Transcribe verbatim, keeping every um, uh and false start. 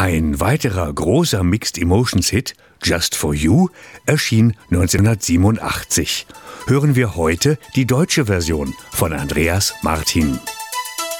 Ein weiterer großer Mixed Emotions Hit, Just for You, erschien neunzehnhundertsiebenundachtzig. Hören wir heute die deutsche Version von Andreas Martin.